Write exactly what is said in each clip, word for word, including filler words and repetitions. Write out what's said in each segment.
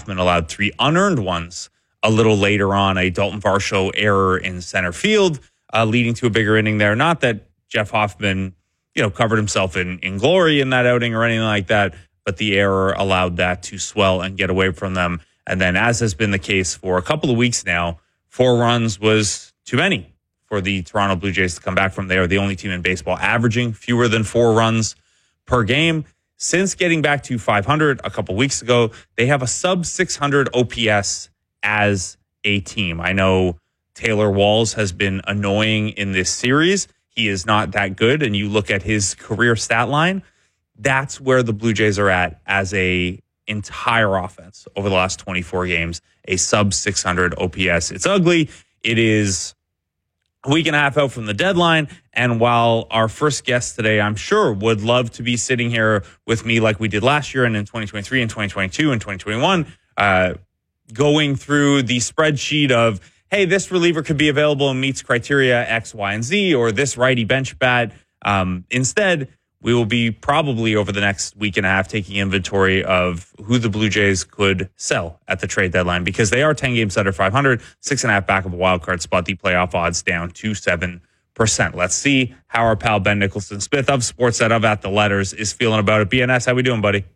Hoffman allowed three unearned ones a little later on, a Dalton Varsho error in center field, uh, leading to a bigger inning there. Not that Jeff Hoffman, you know, covered himself in, in glory in that outing or anything like that, but the error allowed that to swell and get away from them. And then, as has been the case for a couple of weeks now, four runs was too many for the Toronto Blue Jays to come back from. They are the only team in baseball averaging fewer than four runs per game. Since getting back to five hundred a couple weeks ago, they have a sub six hundred O P S as a team. I know Taylor Walls has been annoying in this series. He is not that good, and you look at his career stat line, that's where the Blue Jays are at as a entire offense over the last twenty-four games, a sub six hundred O P S. It's ugly. It is a week and a half out from the deadline, and while our first guest today, I'm sure, would love to be sitting here with me like we did last year and in twenty twenty-three and twenty twenty-two and twenty twenty-one, uh, going through the spreadsheet of, hey, this reliever could be available and meets criteria X, Y, and Z, or this righty bench bat. Um, instead, we will be probably over the next week and a half taking inventory of who the Blue Jays could sell at the trade deadline, because they are ten games under five hundred, six and a half back of a wild card spot. The playoff odds down to seven percent. Let's see how our pal Ben Nicholson Smith of Sportsnet of At the Letters is feeling about it. B N S, how we doing, buddy?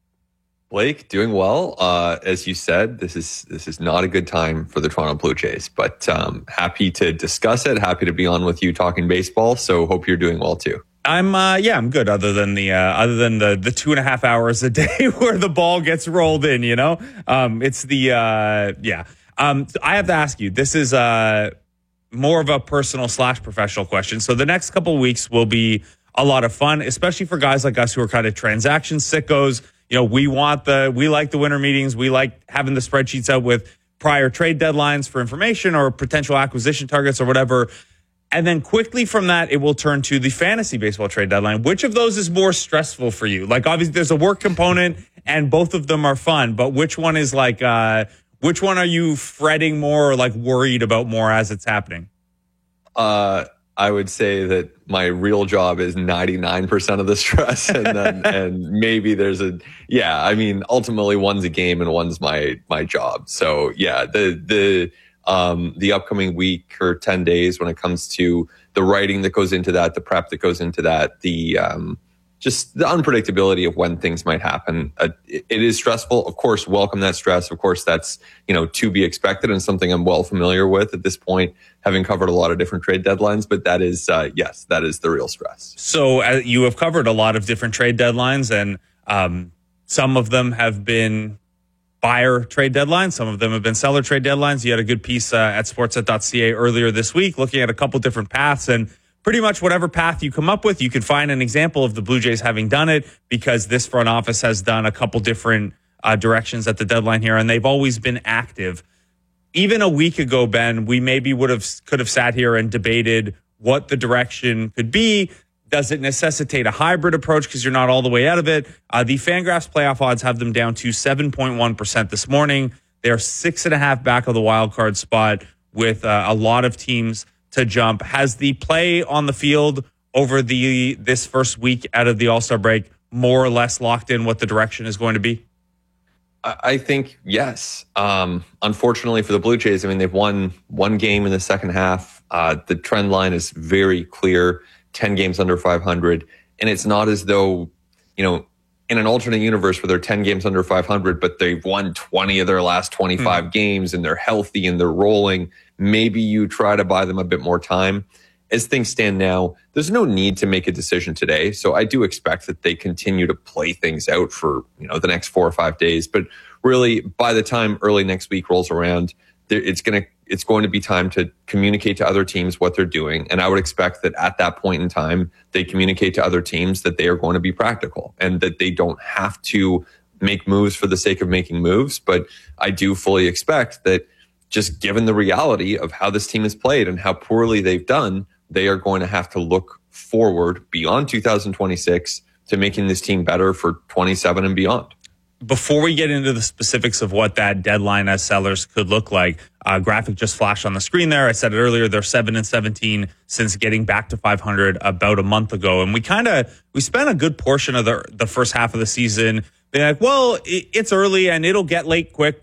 Blake, doing well. Uh, as you said, this is this is not a good time for the Toronto Blue Jays, but um, happy to discuss it. Happy to be on with you talking baseball. So hope you're doing well too. I'm uh, yeah, I'm good. Other than the uh, other than the the two and a half hours a day where the ball gets rolled in, you know, um, it's the uh, yeah. Um, I have to ask you. This is uh, more of a personal slash professional question. So the next couple of weeks will be a lot of fun, especially for guys like us who are kind of transaction sickos. You know, we want the we like the winter meetings. We like having the spreadsheets out with prior trade deadlines for information or potential acquisition targets or whatever. And then quickly from that, it will turn to the fantasy baseball trade deadline. Which of those is more stressful for you? Like, obviously, there's a work component, and both of them are fun. But which one is like, uh, which one are you fretting more or like worried about more as it's happening? Uh, I would say that my real job is ninety-nine percent of the stress, and then and maybe there's a yeah. I mean, ultimately, one's a game and one's my my job. So yeah, the the. Um, the upcoming week or ten days when it comes to the writing that goes into that, the prep that goes into that, the um, just the unpredictability of when things might happen. Uh, it, it is stressful. Of course, welcome that stress. Of course, that's, you know, to be expected and something I'm well familiar with at this point, having covered a lot of different trade deadlines. But that is, uh, yes, that is the real stress. So uh, you have covered a lot of different trade deadlines, and um, some of them have been buyer trade deadlines. Some of them have been seller trade deadlines. You had a good piece uh, at sportsnet dot c a earlier this week looking at a couple different paths, and pretty much whatever path you come up with, you could find an example of the Blue Jays having done it, because this front office has done a couple different uh, directions at the deadline here, and they've always been active. Even a week ago, Ben, we maybe would have could have sat here and debated what the direction could be. Does it necessitate a hybrid approach because you're not all the way out of it? Uh, the Fangraphs playoff odds have them down to seven point one percent this morning. They're six and a half back of the wild card spot with uh, a lot of teams to jump. Has the play on the field over the this first week out of the All-Star break more or less locked in what the direction is going to be? I think yes. Um, unfortunately for the Blue Jays, I mean, they've won one game in the second half. Uh, the trend line is very clear. ten games under five hundred. And it's not as though, you know, in an alternate universe where they're ten games under five hundred, but they've won twenty of their last twenty-five mm. games and they're healthy and they're rolling. Maybe you try to buy them a bit more time. As things stand now, there's no need to make a decision today. So I do expect that they continue to play things out for, you know, the next four or five days. But really, by the time early next week rolls around, it's going to it's going to be time to communicate to other teams what they're doing. And I would expect that at that point in time, they communicate to other teams that they are going to be practical and that they don't have to make moves for the sake of making moves. But I do fully expect that, just given the reality of how this team has played and how poorly they've done, they are going to have to look forward beyond two thousand twenty-six to making this team better for twenty-seven and beyond. Before we get into the specifics of what that deadline as sellers could look like, uh, graphic just flashed on the screen there. I said it earlier, they're seven and seventeen since getting back to five hundred about a month ago. And we kind of, we spent a good portion of the, the first half of the season being like, well, it, it's early and it'll get late quick.